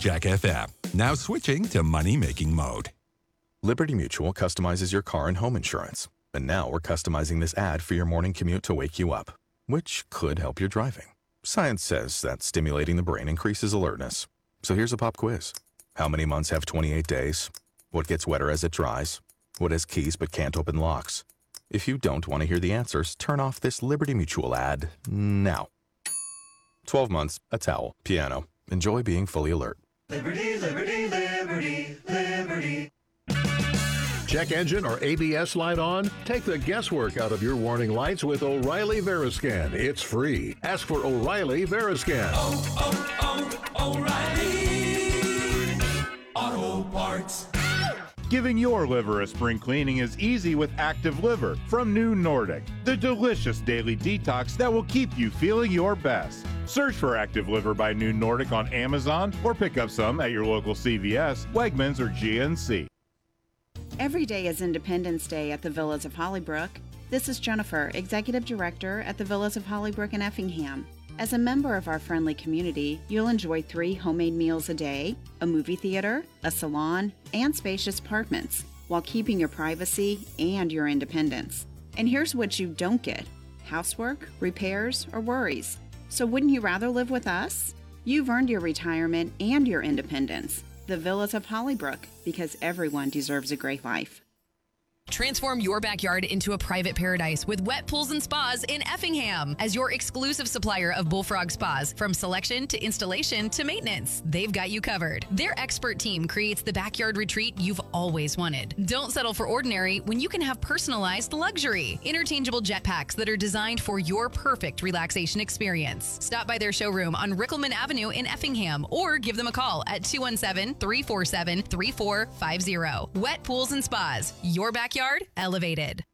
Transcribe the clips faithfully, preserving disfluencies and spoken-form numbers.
Jack F M. Now switching to money-making mode. Liberty Mutual customizes your car and home insurance. And now we're customizing this ad for your morning commute to wake you up, which could help your driving. Science says that stimulating the brain increases alertness. So here's a pop quiz. How many months have twenty-eight days? What gets wetter as it dries? What has keys but can't open locks? If you don't want to hear the answers, turn off this Liberty Mutual ad now. twelve months, a towel, piano. Enjoy being fully alert. Liberty, liberty, liberty, liberty. Check engine or A B S light on? Take the guesswork out of your warning lights with O'Reilly Veriscan. It's free. Ask for O'Reilly Veriscan. Oh, oh, oh, O'Reilly Auto Parts. Giving your liver a spring cleaning is easy with Active Liver from New Nordic, the delicious daily detox that will keep you feeling your best. Search for Active Liver by New Nordic on Amazon or pick up some at your local C V S, Wegmans, or G N C. Every day is Independence Day at the Villas of Hollybrook. This is Jennifer, Executive Director at the Villas of Hollybrook in Effingham. As a member of our friendly community, you'll enjoy three homemade meals a day, a movie theater, a salon, and spacious apartments, while keeping your privacy and your independence. And here's what you don't get: housework, repairs, or worries. So wouldn't you rather live with us? You've earned your retirement and your independence. The Villas of Hollybrook, because everyone deserves a great life. Transform your backyard into a private paradise with Wet Pools and Spas in Effingham. As your exclusive supplier of Bullfrog Spas, from selection to installation to maintenance, they've got you covered. Their expert team creates the backyard retreat you've always wanted. Don't settle for ordinary when you can have personalized luxury. Interchangeable jetpacks that are designed for your perfect relaxation experience. Stop by their showroom on Rickelman Avenue in Effingham or give them a call at two one seven, three four seven, three four five zero. Wet Pools and Spas, your backyard elevated.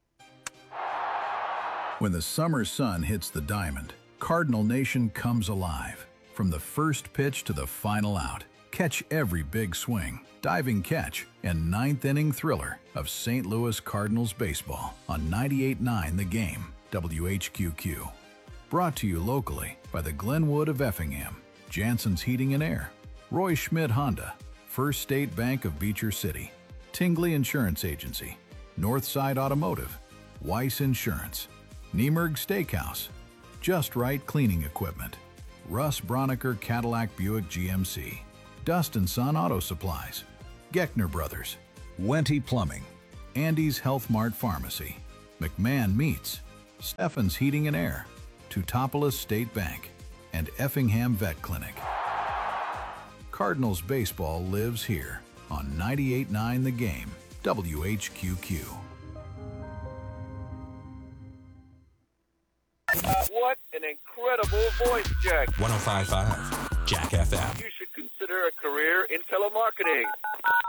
When the summer sun hits the diamond, Cardinal Nation comes alive. From the first pitch to the final out, catch every big swing, diving catch, and ninth inning thriller of Saint Louis Cardinals baseball on ninety-eight point nine The Game, W H Q Q. Brought to you locally by the Glenwood of Effingham, Jansen's Heating and Air, Roy Schmidt Honda, First State Bank of Beecher City, Tingley Insurance Agency, Northside Automotive, Weiss Insurance, Niemerg Steakhouse, Just Right Cleaning Equipment, Russ Broniker Cadillac Buick G M C, Dust and Son Auto Supplies, Geckner Brothers, Wente Plumbing, Andy's Health Mart Pharmacy, McMahon Meats, Stephens Heating and Air, Teutopolis State Bank, and Effingham Vet Clinic. Cardinals baseball lives here on ninety-eight point nine The Game, W H Q Q. What an incredible voice, Jack. one oh five point five Jack F M. You should consider a career in telemarketing.